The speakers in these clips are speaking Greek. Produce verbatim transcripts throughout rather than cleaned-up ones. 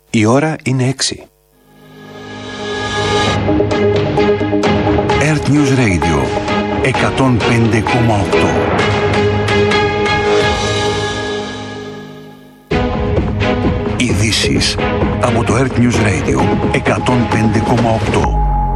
Η ώρα είναι έξι. Earth News Radio εκατόν πέντε κόμμα οκτώ. Ειδήσεις από το Earth News Radio εκατόν πέντε κόμμα οκτώ.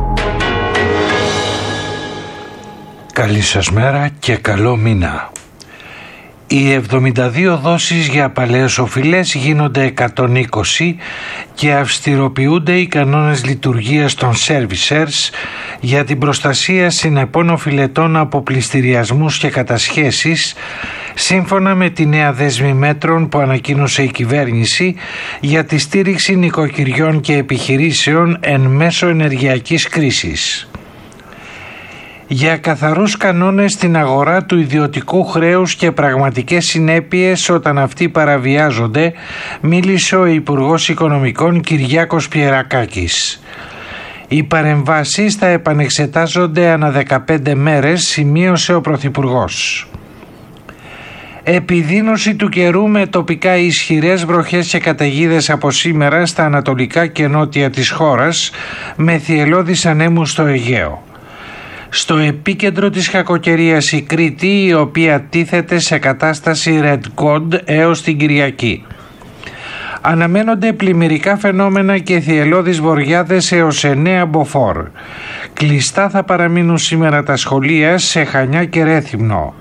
Καλή σας μέρα και καλό μήνα. Οι εβδομήντα δύο δόσεις για παλαιοσοφυλές γίνονται εκατόν είκοσι και αυστηροποιούνται οι κανόνες λειτουργίας των servicers για την προστασία συνεπών οφειλετών από πληστηριασμούς και κατασχέσεις, σύμφωνα με τη νέα δέσμη μέτρων που ανακοίνωσε η κυβέρνηση για τη στήριξη νοικοκυριών και επιχειρήσεων εν μέσω ενεργειακής κρίσης. Για καθαρούς κανόνες στην αγορά του ιδιωτικού χρέους και πραγματικές συνέπειες όταν αυτοί παραβιάζονται, μίλησε ο Υπουργός Οικονομικών Κυριάκος Πιερακάκης. Οι παρεμβάσεις θα επανεξετάζονται ανά δεκαπέντε μέρες, σημείωσε ο Πρωθυπουργός. Επιδείνωση του καιρού με τοπικά ισχυρές βροχές και καταιγίδες από σήμερα στα ανατολικά και νότια της χώρας, με θυελλώδεις ανέμους στο Αιγαίο. Στο επίκεντρο της κακοκαιρίας η Κρήτη, η οποία τίθεται σε κατάσταση Red Code έως την Κυριακή. Αναμένονται πλημμυρικά φαινόμενα και θυελλώδεις βοριάδες έως εννέα μποφόρ. Κλειστά θα παραμείνουν σήμερα τα σχολεία σε Χανιά και Ρέθυμνο.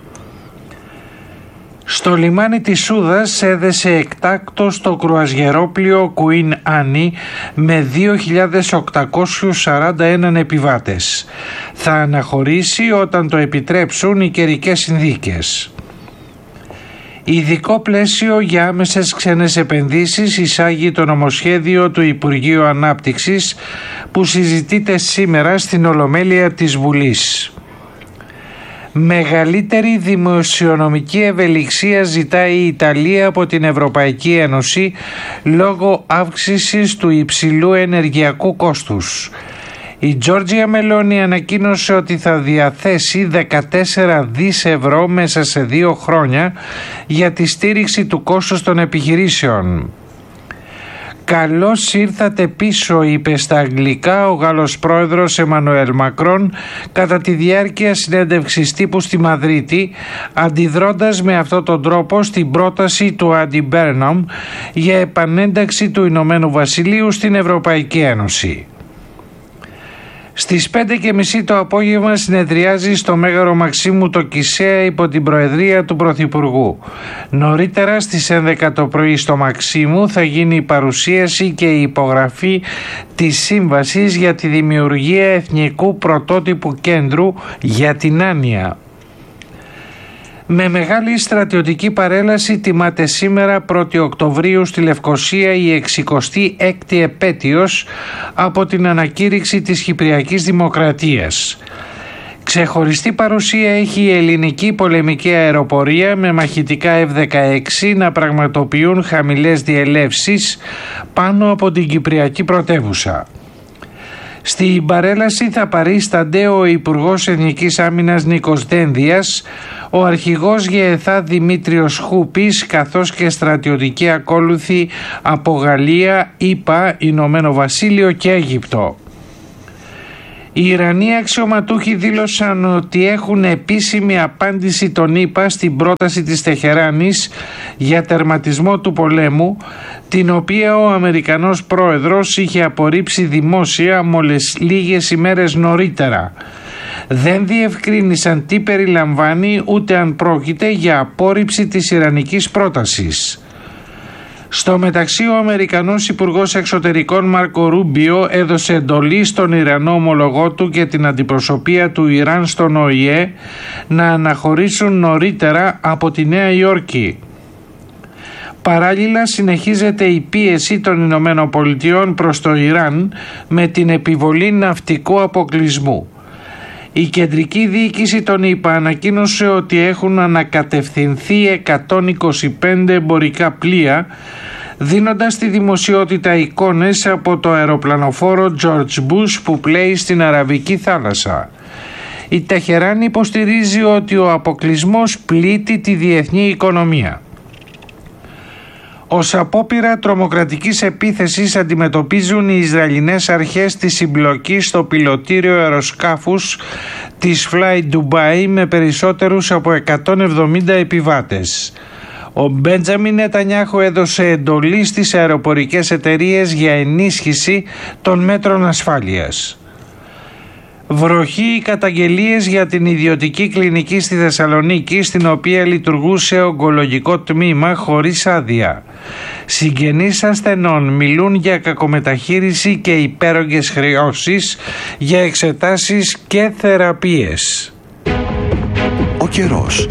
Στο λιμάνι της Σούδας έδεσε εκτάκτος το κρουαζιερόπλοιο Queen Annie με δύο χιλιάδες οκτακόσιους σαράντα ένα επιβάτες. Θα αναχωρήσει όταν το επιτρέψουν οι καιρικές συνθήκες. Ειδικό πλαίσιο για άμεσες ξένες επενδύσεις εισάγει το νομοσχέδιο του Υπουργείου Ανάπτυξης που συζητείται σήμερα στην Ολομέλεια της Βουλής. Μεγαλύτερη δημοσιονομική ευελιξία ζητάει η Ιταλία από την Ευρωπαϊκή Ένωση λόγω αύξησης του υψηλού ενεργειακού κόστους. Η Τζόρτζια Μελόνι ανακοίνωσε ότι θα διαθέσει δεκατέσσερα δισεκατομμύρια ευρώ μέσα σε δύο χρόνια για τη στήριξη του κόστους των επιχειρήσεων. «Καλώς ήρθατε πίσω», είπε στα αγγλικά ο Γάλλος πρόεδρος Εμμανουέλ Μακρόν κατά τη διάρκεια συνέντευξης τύπου στη Μαδρίτη, αντιδρώντας με αυτόν τον τρόπο στην πρόταση του Άντι Μπέρναμ για επανένταξη του Ηνωμένου Βασιλείου στην Ευρωπαϊκή Ένωση. Στις πέντε και μισή το απόγευμα συνεδριάζει στο Μέγαρο Μαξίμου το Κισέα υπό την προεδρία του Πρωθυπουργού. Νωρίτερα στις έντεκα το πρωί στο Μαξίμου θα γίνει η παρουσίαση και η υπογραφή της σύμβασης για τη δημιουργία Εθνικού Πρωτότυπου Κέντρου για την Άνοια. Με μεγάλη στρατιωτική παρέλαση τιμάται σήμερα πρώτη Οκτωβρίου στη Λευκοσία η εξηκοστή έκτη επέτειος από την ανακήρυξη της Κυπριακής Δημοκρατίας. Ξεχωριστή παρουσία έχει η ελληνική πολεμική αεροπορία με μαχητικά εφ δεκαέξι να πραγματοποιούν χαμηλές διελεύσεις πάνω από την Κυπριακή πρωτεύουσα. Στην παρέλαση θα παρίστανται ο Υπουργός Εθνικής Άμυνας Νίκος Δένδιας, ο αρχηγός ΓΕΘΑ Δημήτριος Χούπης, καθώς και στρατιωτικοί ακόλουθοι από Γαλλία, ΗΠΑ, Ηνωμένο Βασίλειο και Αίγυπτο. Οι Ιρανοί αξιωματούχοι δήλωσαν ότι έχουν επίσημη απάντηση των ΗΠΑ στην πρόταση της Τεχεράνης για τερματισμό του πολέμου, την οποία ο Αμερικανός πρόεδρος είχε απορρίψει δημόσια μόλις λίγες ημέρες νωρίτερα. Δεν διευκρίνησαν τι περιλαμβάνει ούτε αν πρόκειται για απόρριψη της ιρανικής πρότασης. Στο μεταξύ, ο Αμερικανός Υπουργός Εξωτερικών Μάρκο Ρούμπιο έδωσε εντολή στον Ιρανό ομολογό του και την αντιπροσωπεία του Ιράν στον Ο Η Ε να αναχωρήσουν νωρίτερα από τη Νέα Υόρκη. Παράλληλα, συνεχίζεται η πίεση των Ηνωμένων Πολιτειών προς το Ιράν με την επιβολή ναυτικού αποκλεισμού. Η κεντρική διοίκηση των ΗΠΑ ανακοίνωσε ότι έχουν ανακατευθυνθεί εκατόν είκοσι πέντε εμπορικά πλοία, δίνοντας στη δημοσιότητα εικόνες από το αεροπλανοφόρο George Bush που πλέει στην Αραβική θάλασσα. Η Τεχεράνη υποστηρίζει ότι ο αποκλεισμός πλήττει τη διεθνή οικονομία. Ως απόπειρα τρομοκρατικής επίθεσης αντιμετωπίζουν οι Ισραηλινές αρχές τη συμπλοκή στο πιλωτήριο αεροσκάφους της Fly Dubai με περισσότερους από εκατόν εβδομήντα επιβάτες. Ο Μπέντζαμιν Νετανιάχου έδωσε εντολή στις αεροπορικές εταιρείες για ενίσχυση των μέτρων ασφάλειας. Βροχή οι καταγγελίες για την ιδιωτική κλινική στη Θεσσαλονίκη, στην οποία λειτουργούσε ογκολογικό τμήμα χωρίς άδεια. Συγγενείς ασθενών μιλούν για κακομεταχείριση και υπέρογγες χρεώσεις για εξετάσεις και θεραπείες. Ο καιρός.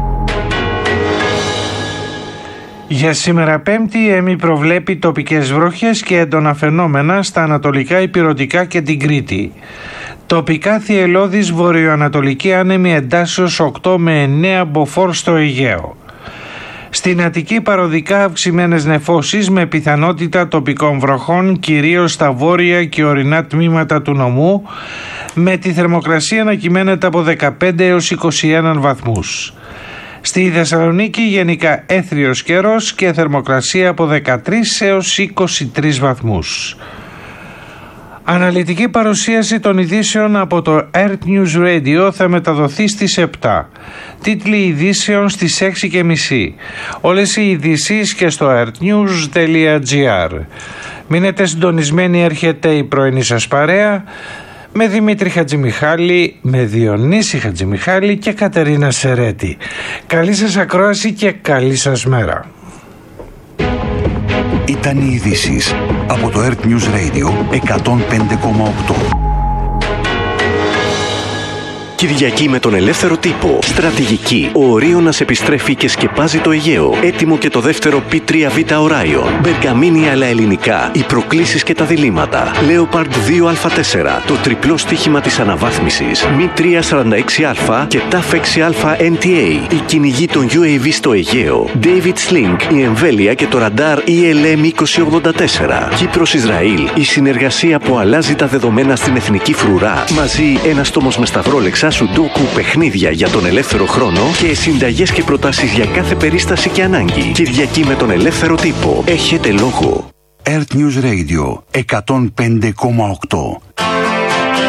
Για σήμερα Πέμπτη η ΕΜΗ προβλέπει τοπικές βροχές και έντονα φαινόμενα στα ανατολικά ηπειρωτικά και την Κρήτη. Τοπικά θυελλώδης βορειοανατολική άνεμη εντάσσεως οκτώ με εννέα μποφόρ στο Αιγαίο. Στην Αττική παροδικά αυξημένες νεφώσεις με πιθανότητα τοπικών βροχών κυρίως στα βόρεια και ορεινά τμήματα του νομού, με τη θερμοκρασία να κυμαίνεται από δεκαπέντε έως είκοσι ένα βαθμούς. Στη Θεσσαλονίκη γενικά έθριος καιρός και θερμοκρασία από δεκατρείς έως είκοσι τρεις βαθμούς. Αναλυτική παρουσίαση των ειδήσεων από το Earth News Radio θα μεταδοθεί στις επτά. Τίτλοι ειδήσεων στις έξι και μισή. Όλες οι ειδήσεις και στο earthnews τελεία gr. Μείνετε συντονισμένοι, έρχεται η πρωινή σας παρέα με Δημήτρη Χατζημιχάλη, με Διονύση Χατζημιχάλη και Κατερίνα Σερέτη. Καλή σας ακρόαση και καλή σας μέρα. Ήταν οι ειδήσεις από το Earth News Radio εκατόν πέντε κόμμα οκτώ. Κυριακή με τον ελεύθερο τύπο. Στρατηγική. Ο Ορίωνας επιστρέφει και σκεπάζει το Αιγαίο. Έτοιμο και το δεύτερο πι τρία β Orion. Μπεργαμίνη αλλά ελληνικά. Οι προκλήσεις και τα διλήμματα. Leopard δύο α τέσσερα. Το τριπλό στοίχημα της αναβάθμισης. Μι τριακόσια σαράντα έξι α και ταφ έξι α εν τι έι. Η κυνηγή των γιου έι βι στο Αιγαίο. David Sling. Η εμβέλεια και το ραντάρ ι ελ εμ είκοσι ογδόντα τέσσερα. Κύπρος-Ισραήλ. Η συνεργασία που αλλάζει τα δεδομένα στην εθνική φρουρά. Μαζί ένας τόμος με σταυρόλεξα, σουντόκου, παιχνίδια για τον ελεύθερο χρόνο και συνταγές και προτάσεις για κάθε περίσταση και ανάγκη. Κυριακή με τον ελεύθερο τύπο. Έχετε λόγο. Earth News Radio εκατόν πέντε κόμμα οκτώ.